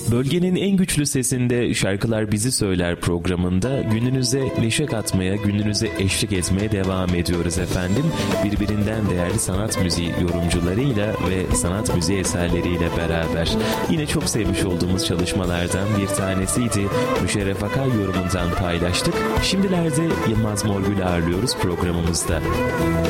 Bölgenin en güçlü sesinde Şarkılar Bizi Söyler programında gününüze neşe katmaya, gününüze eşlik etmeye devam ediyoruz efendim. Birbirinden değerli sanat müziği yorumcularıyla ve sanat müziği eserleriyle beraber. Yine çok sevmiş olduğumuz çalışmalardan bir tanesiydi. Müşerref Akay yorumundan paylaştık. Şimdilerde Yılmaz Morgül'ü ağırlıyoruz programımızda.